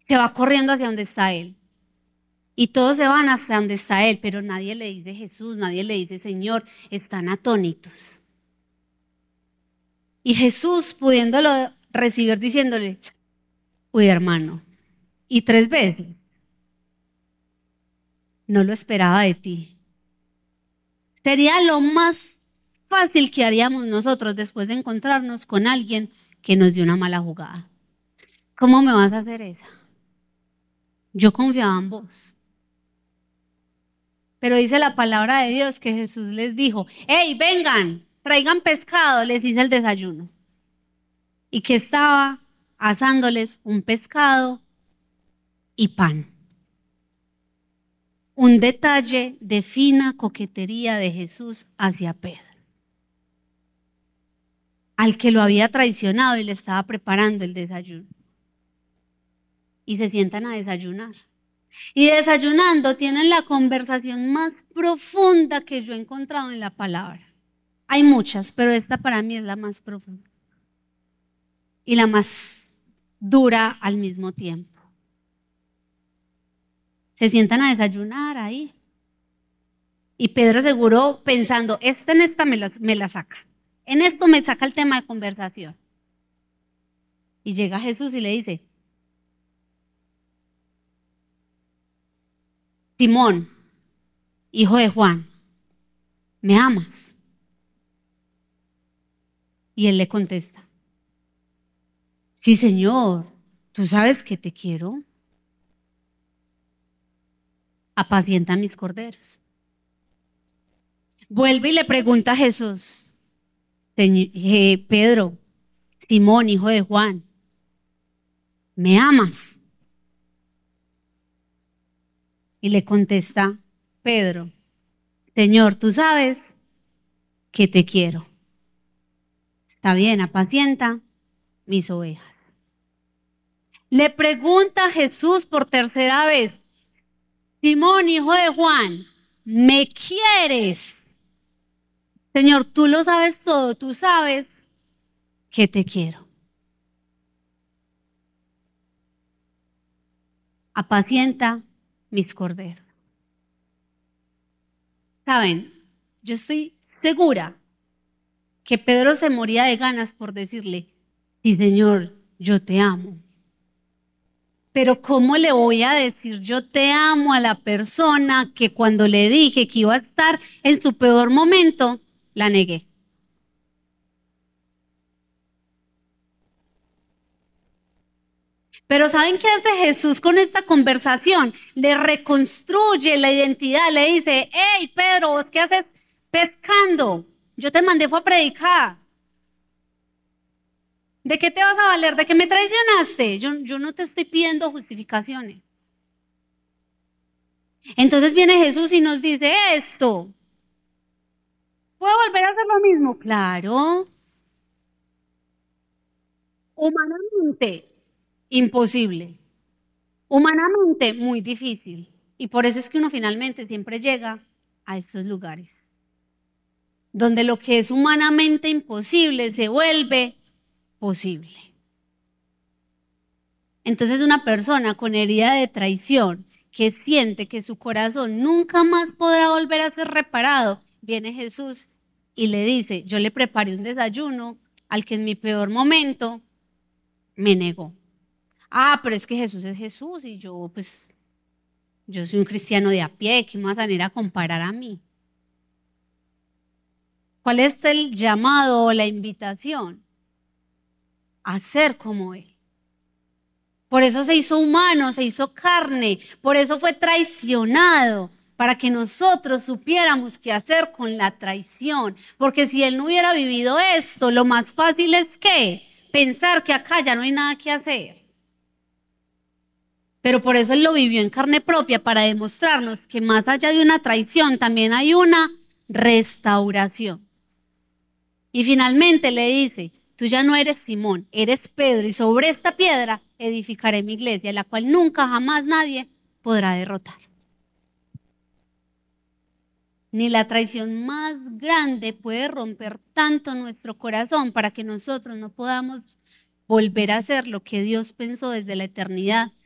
Se va corriendo hacia donde está él. Y todos se van hacia donde está él, pero nadie le dice Jesús, nadie le dice Señor, están atónitos. Y Jesús, pudiéndolo recibir, diciéndole, uy, hermano, y 3 veces, no lo esperaba de ti. Sería lo más fácil que haríamos nosotros después de encontrarnos con alguien que nos dio una mala jugada. ¿Cómo me vas a hacer esa? Yo confiaba en vos. Pero dice la palabra de Dios que Jesús les dijo, hey, vengan, traigan pescado, les hice el desayuno. Y que estaba asándoles un pescado y pan. Un detalle de fina coquetería de Jesús hacia Pedro, al que lo había traicionado y le estaba preparando el desayuno. Y se sientan a desayunar. Y desayunando tienen la conversación más profunda que yo he encontrado en la palabra. Hay muchas, pero esta para mí es la más profunda y la más dura al mismo tiempo. Se sientan a desayunar ahí. Y Pedro seguro pensando, en esta me la saca. En esto me saca el tema de conversación. Y llega Jesús y le dice, Simón, hijo de Juan, ¿me amas? Y él le contesta, sí, Señor, tú sabes que te quiero. Apacienta mis corderos. Vuelve y le pregunta a Jesús, Pedro, Simón, hijo de Juan, ¿me amas? Y le contesta Pedro, Señor, tú sabes que te quiero. Está bien, apacienta mis ovejas. Le pregunta a Jesús por tercera vez, Simón, hijo de Juan, ¿me quieres? Señor, tú lo sabes todo, tú sabes que te quiero. Apacienta mis corderos. Saben, yo estoy segura que Pedro se moría de ganas por decirle, sí, Señor, yo te amo. Pero ¿cómo le voy a decir yo te amo a la persona que cuando le dije que iba a estar en su peor momento, la negué? Pero ¿saben qué hace Jesús con esta conversación? Le reconstruye la identidad, le dice, hey Pedro, ¿vos qué haces pescando? Yo te mandé fue a predicar. ¿De qué te vas a valer? ¿De qué me traicionaste? Yo no te estoy pidiendo justificaciones. Entonces viene Jesús y nos dice esto. ¿Puedo volver a hacer lo mismo? Claro. Humanamente, imposible. Humanamente, muy difícil. Y por eso es que uno finalmente siempre llega a estos lugares, donde lo que es humanamente imposible se vuelve posible. Entonces una persona con herida de traición que siente que su corazón nunca más podrá volver a ser reparado, viene Jesús y le dice, yo le preparé un desayuno al que en mi peor momento me negó. Ah, pero es que Jesús es Jesús y yo soy un cristiano de a pie, ¿qué más van a ir a comparar a mí? ¿Cuál es el llamado o la invitación? A ser como Él. Por eso se hizo humano, se hizo carne, por eso fue traicionado, para que nosotros supiéramos qué hacer con la traición. Porque si Él no hubiera vivido esto, lo más fácil es que pensar que acá ya no hay nada que hacer. Pero por eso Él lo vivió en carne propia, para demostrarnos que más allá de una traición también hay una restauración. Y finalmente le dice, tú ya no eres Simón, eres Pedro, y sobre esta piedra edificaré mi iglesia, la cual nunca jamás nadie podrá derrotar. Ni la traición más grande puede romper tanto nuestro corazón para que nosotros no podamos volver a hacer lo que Dios pensó desde la eternidad